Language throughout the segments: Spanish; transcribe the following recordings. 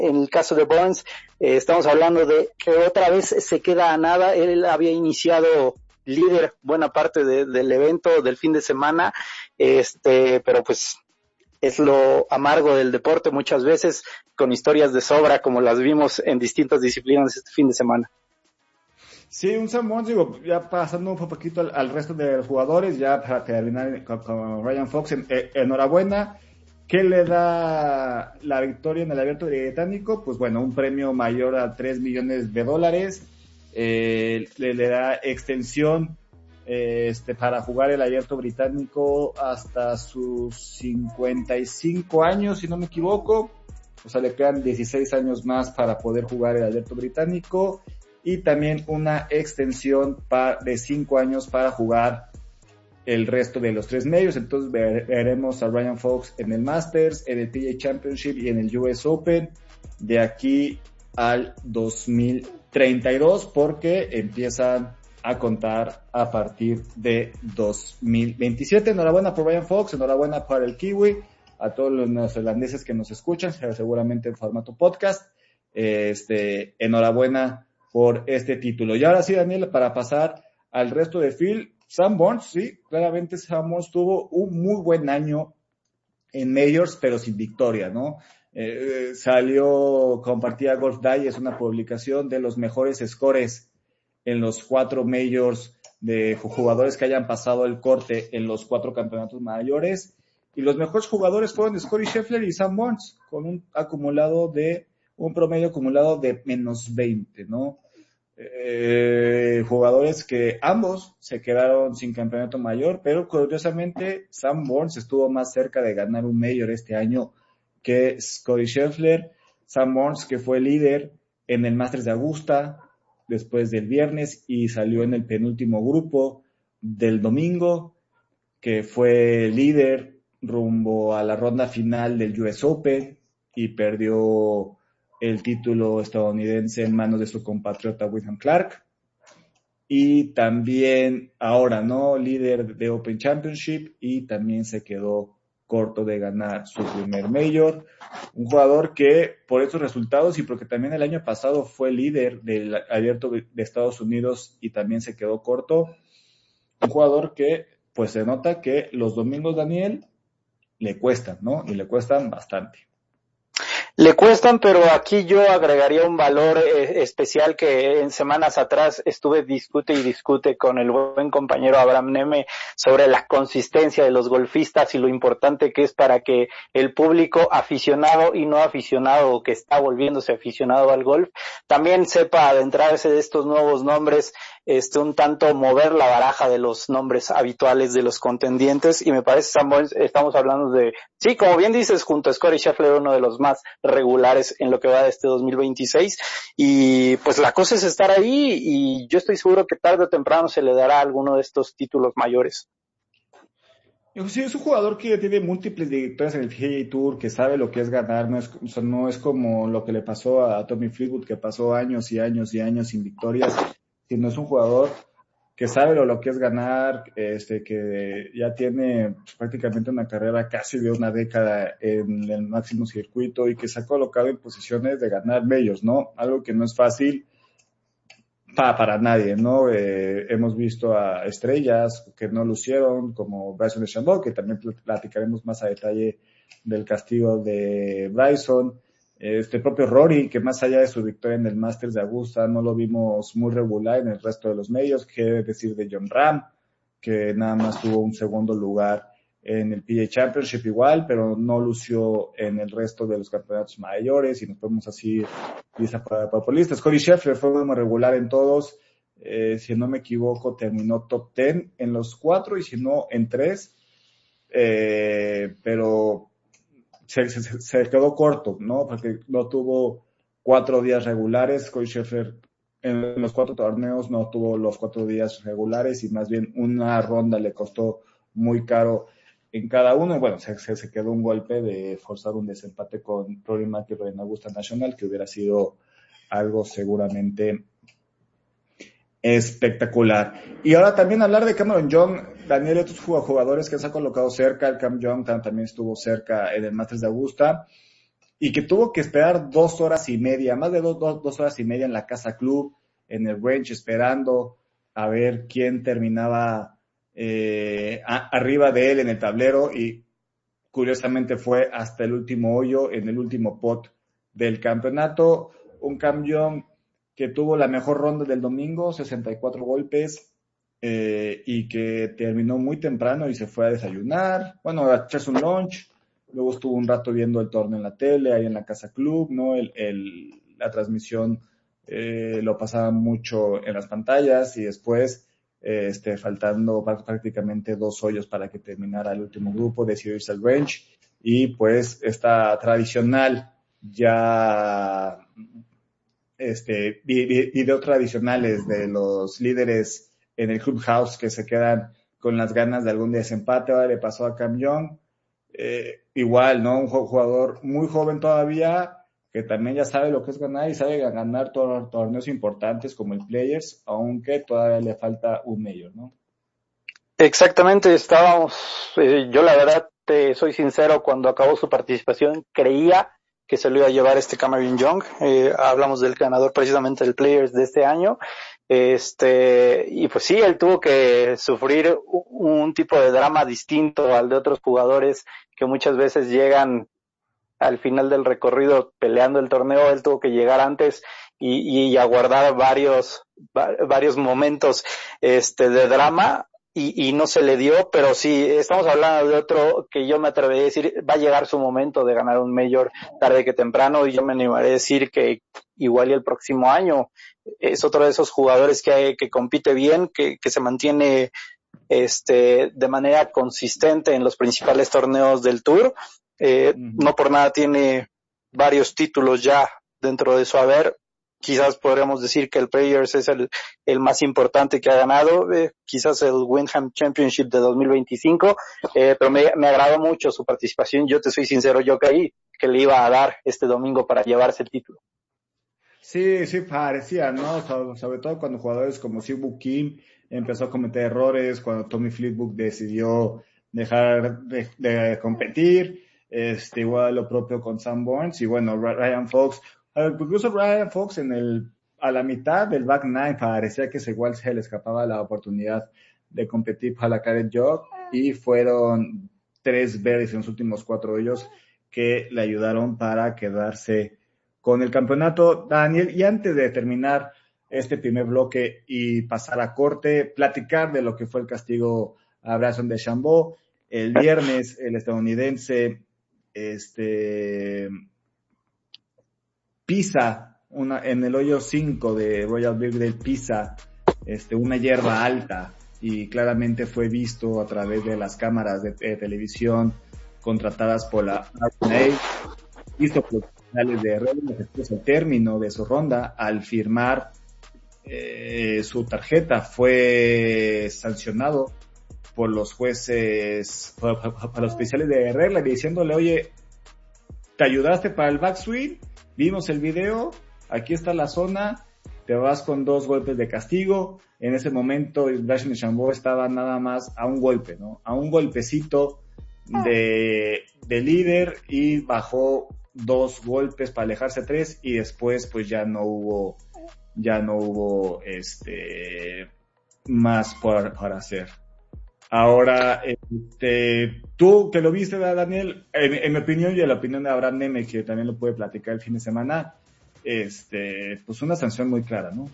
en el caso de Burns, estamos hablando de que otra vez se queda a nada. Él había iniciado líder buena parte del evento del fin de semana, pero pues es lo amargo del deporte muchas veces, con historias de sobra como las vimos en distintas disciplinas este fin de semana. Sí, un Sam Burns, ya pasando un poquito al resto de los jugadores, ya para terminar con Ryan Fox, enhorabuena. ¿Qué le da la victoria en el Abierto Británico? Pues bueno, un premio mayor a $3 millones, le da extensión para jugar el Abierto Británico hasta sus 55 años, si no me equivoco. O sea, le quedan 16 años más para poder jugar el Abierto Británico, y también una extensión de 5 años para jugar el resto de los 3 medios. Entonces veremos a Ryan Fox en el Masters, en el PGA Championship y en el US Open de aquí al 2032, porque empiezan a contar a partir de 2027. Enhorabuena por Ryan Fox, enhorabuena para el Kiwi, a todos los neozelandeses que nos escuchan, seguramente en formato podcast. Enhorabuena por este título. Y ahora sí, Daniel, para pasar al resto de field, Sam Burns, sí, claramente Sam Burns tuvo un muy buen año en majors, pero sin victoria, ¿no? Compartía Golf Digest una publicación de los mejores scores en los 4 majors de jugadores que hayan pasado el corte en los 4 campeonatos mayores, y los mejores jugadores fueron Scottie Scheffler y Sam Burns, con un promedio acumulado de menos 20, ¿no? Jugadores que ambos se quedaron sin campeonato mayor, pero curiosamente Sam Burns estuvo más cerca de ganar un major este año que Scottie Scheffler. Sam Burns, que fue líder en el Masters de Augusta después del viernes y salió en el penúltimo grupo del domingo, que fue líder rumbo a la ronda final del US Open y perdió el título estadounidense en manos de su compatriota Wyndham Clark. Y también ahora, ¿no?, líder de Open Championship, y también se quedó corto de ganar su primer major. Un jugador que, por estos resultados y porque también el año pasado fue líder del Abierto de Estados Unidos y también se quedó corto, un jugador que pues se nota que los domingos, Daniel, le cuestan, ¿no? Y le cuestan bastante. Le cuestan, pero aquí yo agregaría un valor especial que en semanas atrás estuve discute con el buen compañero Abraham Neme sobre la consistencia de los golfistas y lo importante que es para que el público aficionado y no aficionado, o que está volviéndose aficionado al golf, también sepa adentrarse de estos nuevos nombres, un tanto mover la baraja de los nombres habituales de los contendientes. Y me parece, Samuel, estamos hablando de, sí, como bien dices, junto a Scottie Scheffler, uno de los más regulares en lo que va de este 2026, y pues la cosa es estar ahí, y yo estoy seguro que tarde o temprano se le dará alguno de estos títulos mayores. Sí, es un jugador que tiene múltiples victorias en el PGA Tour, que sabe lo que es ganar. No es como lo que le pasó a Tommy Fleetwood, que pasó años y años y años sin victorias, sino es un jugador que sabe lo que es ganar, que ya tiene prácticamente una carrera casi de una década en el máximo circuito, y que se ha colocado en posiciones de ganar majors, ¿no? Algo que no es fácil para nadie, ¿no? Hemos visto a estrellas que no lucieron, como Bryson DeChambeau, que también platicaremos más a detalle del castigo de Bryson. Propio Rory, que más allá de su victoria en el Masters de Augusta, no lo vimos muy regular en el resto de los medios. Qué decir de Jon Rahm, que nada más tuvo un segundo lugar en el PGA Championship igual, pero no lució en el resto de los campeonatos mayores, y nos podemos así lista para listas. Scottie Scheffler fue muy regular en todos, si no me equivoco terminó top 10 en los 4 y si no en 3, pero se quedó corto, ¿no? Porque no tuvo 4 días regulares. Scottie Scheffler en los 4 torneos no tuvo los 4 días regulares, y más bien una ronda le costó muy caro en cada uno. Bueno, se quedó un golpe de forzar un desempate con Rory McIlroy en Augusta National, que hubiera sido algo seguramente espectacular. Y ahora también hablar de Cameron Young, Daniel, otros jugadores que se han colocado cerca. El Cam Young también estuvo cerca en el Masters de Augusta. y que tuvo que esperar 2 horas y media, más de 2 horas y media en la casa club, en el range, esperando a ver quién terminaba arriba de él en el tablero, y curiosamente fue hasta el último hoyo, en el último pot del campeonato. Un camión que tuvo la mejor ronda del domingo, 64 golpes, y que terminó muy temprano y se fue a desayunar, bueno, a echarse un lunch. Luego estuvo un rato viendo el torneo en la tele, ahí en la casa club, ¿no? La transmisión lo pasaba mucho en las pantallas, y después, faltando prácticamente 2 hoyos para que terminara el último grupo, decidió irse al range, y pues esta tradicional ya videos tradicionales de los líderes en el clubhouse que se quedan con las ganas de algún desempate. Ahora le pasó a Cam Young, igual, ¿no? Un jugador muy joven todavía, que también ya sabe lo que es ganar, y sabe ganar torneos importantes como el Players, aunque todavía le falta un Major, ¿no? Exactamente, yo la verdad te soy sincero, cuando acabó su participación creía que se lo iba a llevar Cameron Young. Hablamos del ganador precisamente del Players de este año. Y pues sí, él tuvo que sufrir un tipo de drama distinto al de otros jugadores que muchas veces llegan al final del recorrido peleando el torneo. Él tuvo que llegar antes y aguardar varios momentos de drama, y no se le dio. Pero sí, estamos hablando de otro que yo me atrevería a decir va a llegar su momento de ganar un Major tarde que temprano, y yo me animaré a decir que igual y el próximo año. Es otro de esos jugadores que compite bien, que se mantiene de manera consistente en los principales torneos del Tour. No por nada tiene varios títulos ya dentro de su haber. Quizás podríamos decir que el Players es el más importante que ha ganado, quizás el Wyndham Championship de 2025, pero me agradó mucho su participación. Yo te soy sincero, yo creí que le iba a dar este domingo para llevarse el título. Sí, sí, parecía, ¿no? Sobre todo cuando jugadores como Siwoo Kim empezó a cometer errores, cuando Tommy Fleetwood decidió dejar de competir, igual lo propio con Sam Burns, y bueno, Ryan Fox, incluso Ryan Fox a la mitad del back nine parecía que igual se le escapaba la oportunidad de competir para la Caret Jog, y fueron 3 birdies en los últimos 4 hoyos que le ayudaron para quedarse con el campeonato. Daniel, y antes de terminar este primer bloque y pasar a corte, platicar de lo que fue el castigo a Bryson DeChambeau. El viernes, el estadounidense pisa en el hoyo 5 de Royal Birkdale, pisa una hierba alta, y claramente fue visto a través de las cámaras de televisión contratadas por la RNA, visto por de reglas después al término de su ronda. Al firmar su tarjeta, fue sancionado por los jueces, por los oficiales de regla, diciéndole: oye, te ayudaste para el backswing, vimos el video, aquí está la zona, te vas con 2 golpes de castigo. En ese momento Bryson DeChambeau estaba nada más a un golpe, ¿no? A un golpecito de líder, y bajó 2 golpes para alejarse 3, y después pues ya no hubo más para hacer. Ahora, tú que lo viste, Daniel, en mi opinión y en la opinión de Abraham Neme, que también lo puede platicar el fin de semana, pues una sanción muy clara, ¿no?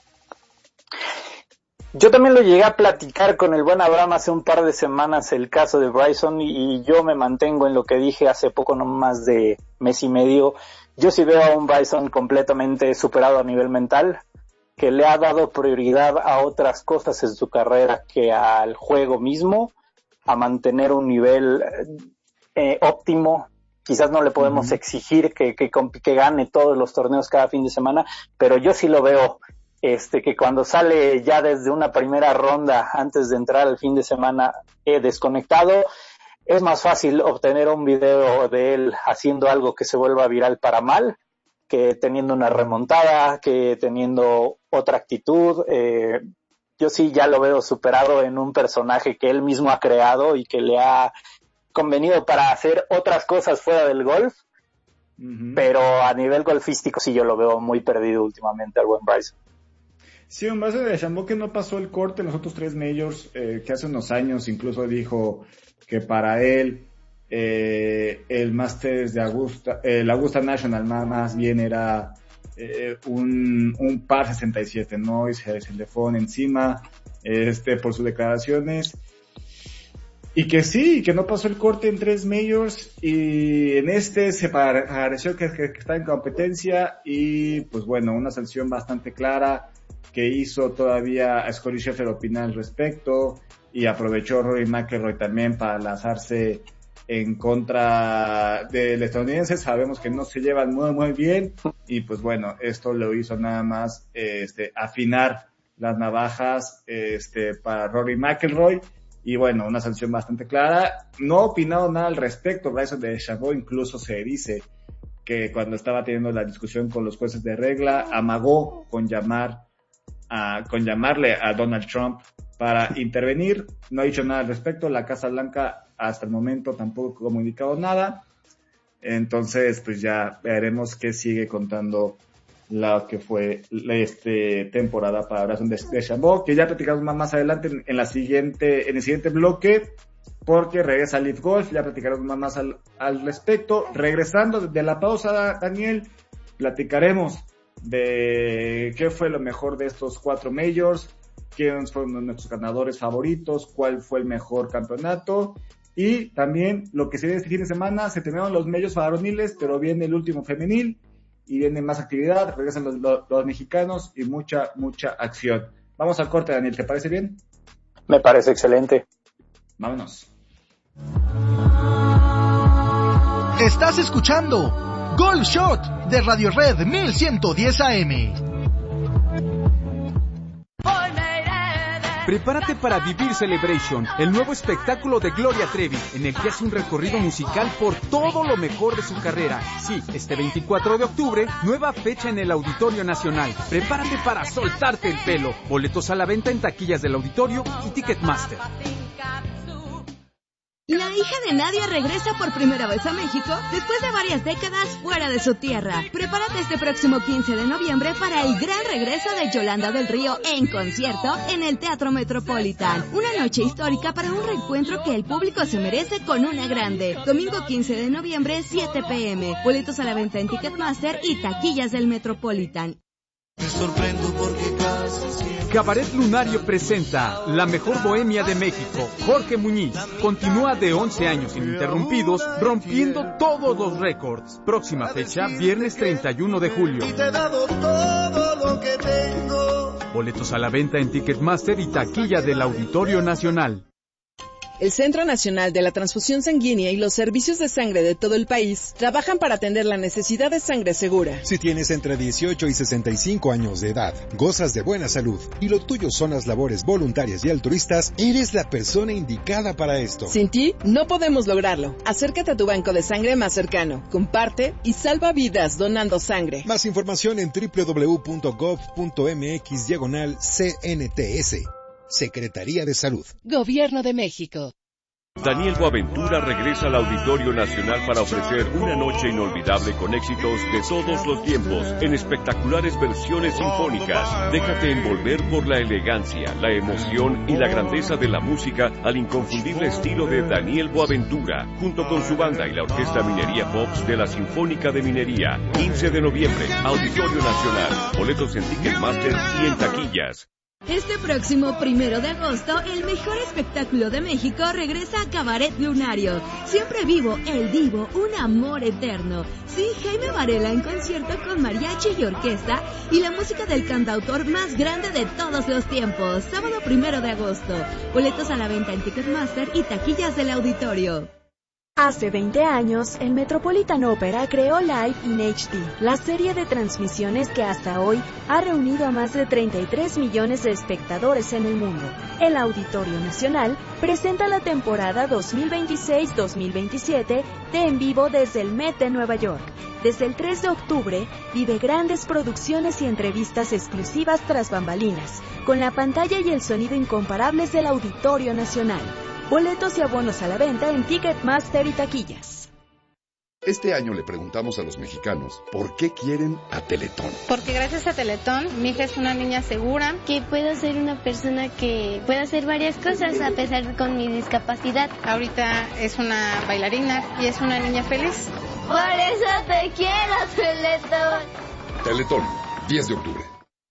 Yo también lo llegué a platicar con el buen Abraham hace un par de semanas, el caso de Bryson, y yo me mantengo en lo que dije hace poco, no más de mes y medio. Yo sí veo a un Bryson completamente superado a nivel mental, que le ha dado prioridad a otras cosas en su carrera que al juego mismo, a mantener un nivel óptimo. Quizás no le podemos exigir que gane todos los torneos cada fin de semana, pero yo sí lo veo que cuando sale ya desde una primera ronda, antes de entrar al fin de semana, desconectado, es más fácil obtener un video de él haciendo algo que se vuelva viral para mal, que teniendo una remontada, que teniendo otra actitud. Yo sí ya lo veo superado en un personaje que él mismo ha creado y que le ha convenido para hacer otras cosas fuera del golf. pero a nivel golfístico sí yo lo veo muy perdido últimamente al buen Bryson. Sí, un base de DeChambeau que no pasó el corte en los otros 3 majors, que hace unos años incluso dijo que para él el Masters de Augusta, el Augusta National más bien era un par 67, ¿no? Y se le fue encima por sus declaraciones. Y que sí, que no pasó el corte en 3 majors y en se pareció que está en competencia y pues bueno, una sanción bastante clara que hizo todavía a Scottie Scheffler opinar al respecto y aprovechó Rory McIlroy también para lanzarse en contra del estadounidense. Sabemos que no se llevan muy bien y pues bueno, esto lo hizo nada más afinar las navajas para Rory McIlroy. Y bueno, una sanción bastante clara. No ha opinado nada al respecto. Bryson DeChambeau incluso se dice que cuando estaba teniendo la discusión con los jueces de regla, amagó con llamarle a Donald Trump para intervenir. No ha dicho nada al respecto. La Casa Blanca hasta el momento tampoco ha comunicado nada. Entonces, pues ya veremos qué sigue contando lo que fue temporada para Bryson DeChambeau, que ya platicamos más adelante en el siguiente bloque, porque regresa Live Golf, ya platicaremos más al respecto. Regresando de la pausa, Daniel, platicaremos de qué fue lo mejor de estos 4 majors, quiénes fueron nuestros ganadores favoritos, cuál fue el mejor campeonato, y también lo que se viene este fin de semana. Se terminaron los majors varoniles, pero viene el último femenil, y viene más actividad, regresan los mexicanos y mucha acción. Vamos al corte, Daniel, ¿te parece bien? Me parece excelente. Vámonos. Estás escuchando Golf Shot de Radio Red 1110 AM. Prepárate para vivir Celebration, el nuevo espectáculo de Gloria Trevi, en el que hace un recorrido musical por todo lo mejor de su carrera. Sí, este 24 de octubre, nueva fecha en el Auditorio Nacional. Prepárate para soltarte el pelo. Boletos a la venta en taquillas del auditorio y Ticketmaster. La hija de Nadia regresa por primera vez a México después de varias décadas fuera de su tierra. Prepárate este próximo 15 de noviembre para el gran regreso de Yolanda del Río en concierto en el Teatro Metropolitan. Una noche histórica para un reencuentro que el público se merece con una grande. Domingo 15 de noviembre, 7 p.m. Boletos a la venta en Ticketmaster y taquillas del Metropolitan. Me sorprendo porque casi siempre... Cabaret Lunario presenta La Mejor Bohemia de México. Jorge Muñiz continúa de 11 años ininterrumpidos, rompiendo todos los récords. Próxima fecha, viernes 31 de julio. Y te he dado todo lo que tengo. Boletos a la venta en Ticketmaster y taquilla del Auditorio Nacional. El Centro Nacional de la Transfusión Sanguínea y los servicios de sangre de todo el país trabajan para atender la necesidad de sangre segura. Si tienes entre 18 y 65 años de edad, gozas de buena salud y lo tuyo son las labores voluntarias y altruistas, eres la persona indicada para esto. Sin ti, no podemos lograrlo. Acércate a tu banco de sangre más cercano, comparte y salva vidas donando sangre. Más información en www.gov.mx/CNTS. Secretaría de Salud. Gobierno de México. Daniel Boaventura regresa al Auditorio Nacional para ofrecer una noche inolvidable con éxitos de todos los tiempos, en espectaculares versiones sinfónicas. Déjate envolver por la elegancia, la emoción y la grandeza de la música al inconfundible estilo de Daniel Boaventura, junto con su banda y la Orquesta Minería Pops de la Sinfónica de Minería. 15 de noviembre, Auditorio Nacional. Boletos en Ticketmaster y en taquillas. Este próximo 1 de agosto, el mejor espectáculo de México regresa a Cabaret Lunario. Siempre vivo, el divo, un amor eterno. Sí, Jaime Varela en concierto con mariachi y orquesta y la música del cantautor más grande de todos los tiempos. Sábado 1 de agosto. Boletos a la venta en Ticketmaster y taquillas del auditorio. Hace 20 años, el Metropolitan Opera creó Live in HD, la serie de transmisiones que hasta hoy ha reunido a más de 33 millones de espectadores en el mundo. El Auditorio Nacional presenta la temporada 2026-2027 de En Vivo desde el Met de Nueva York. Desde el 3 de octubre, vive grandes producciones y entrevistas exclusivas tras bambalinas, con la pantalla y el sonido incomparables del Auditorio Nacional. Boletos y abonos a la venta en Ticketmaster y taquillas. Este año le preguntamos a los mexicanos por qué quieren a Teletón. Porque gracias a Teletón, mi hija es una niña segura. Que puedo ser una persona que pueda hacer varias cosas a pesar de con mi discapacidad. Ahorita es una bailarina y es una niña feliz. Por eso te quiero, Teletón. Teletón, 10 de octubre.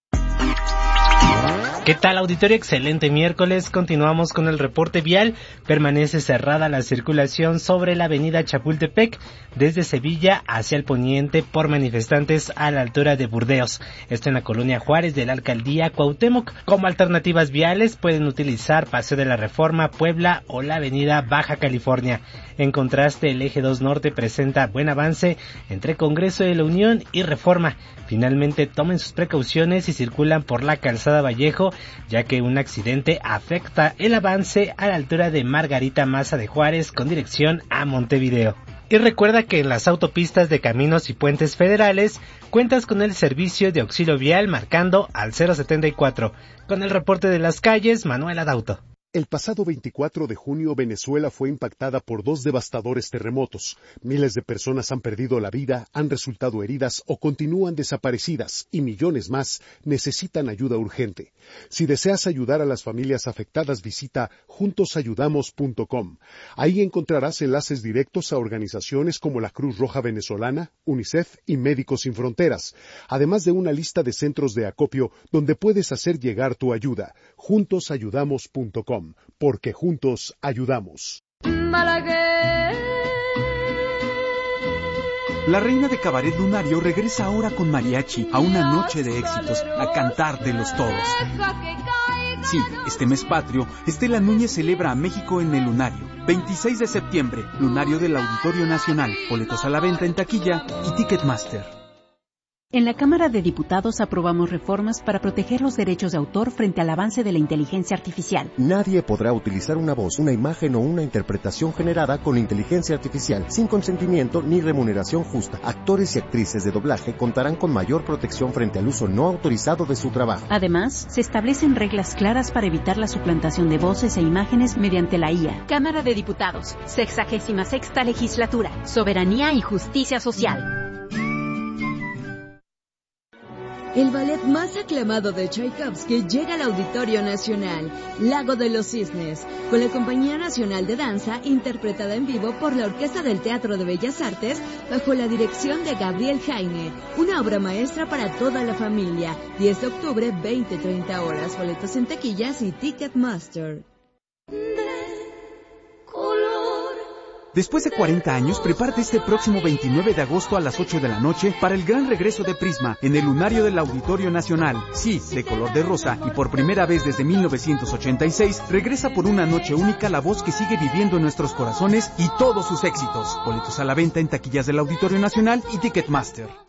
¿Qué tal, auditorio? Excelente miércoles. Continuamos con el reporte vial. Permanece cerrada la circulación sobre la avenida Chapultepec desde Sevilla hacia el poniente por manifestantes a la altura de Burdeos. Esto en la colonia Juárez de la alcaldía Cuauhtémoc. Como alternativas viales pueden utilizar Paseo de la Reforma, Puebla o la avenida Baja California. En contraste, el eje 2 Norte presenta buen avance entre Congreso de la Unión y Reforma. Finalmente, tomen sus precauciones y circulan por la calzada Vallejo, ya que un accidente afecta el avance a la altura de Margarita Maza de Juárez con dirección a Montevideo. Y recuerda que en las autopistas de caminos y puentes federales cuentas con el servicio de auxilio vial marcando al 074. Con el reporte de las calles, Manuel Adauto. El pasado 24 de junio, Venezuela fue impactada por 2 devastadores terremotos. Miles de personas han perdido la vida, han resultado heridas o continúan desaparecidas, y millones más necesitan ayuda urgente. Si deseas ayudar a las familias afectadas, visita juntosayudamos.com. Ahí encontrarás enlaces directos a organizaciones como la Cruz Roja Venezolana, UNICEF y Médicos Sin Fronteras, además de una lista de centros de acopio donde puedes hacer llegar tu ayuda. juntosayudamos.com. Porque juntos ayudamos. La reina de cabaret lunario regresa ahora con mariachi a una noche de éxitos, a cantar de los todos. Sí, este mes patrio, Estela Núñez celebra a México en el Lunario. 26 de septiembre, Lunario del Auditorio Nacional. Boletos a la venta en taquilla y Ticketmaster. En la Cámara de Diputados aprobamos reformas para proteger los derechos de autor frente al avance de la inteligencia artificial. Nadie podrá utilizar una voz, una imagen o una interpretación generada con inteligencia artificial sin consentimiento ni remuneración justa. Actores y actrices de doblaje contarán con mayor protección frente al uso no autorizado de su trabajo. Además, se establecen reglas claras para evitar la suplantación de voces e imágenes mediante la IA. Cámara de Diputados, 66ª Legislatura, Soberanía y Justicia Social. El ballet más aclamado de Tchaikovsky llega al Auditorio Nacional, Lago de los Cisnes, con la Compañía Nacional de Danza, interpretada en vivo por la Orquesta del Teatro de Bellas Artes, bajo la dirección de Gabriel Jaime. Una obra maestra para toda la familia. 10 de octubre, 20-30 horas. Boletos en taquillas y Ticketmaster. Después de 40 años, prepárate este próximo 29 de agosto a las 8 de la noche para el gran regreso de Prisma en el Lunario del Auditorio Nacional. Sí, de color de rosa, y por primera vez desde 1986, regresa por una noche única la voz que sigue viviendo en nuestros corazones y todos sus éxitos. Boletos a la venta en taquillas del Auditorio Nacional y Ticketmaster.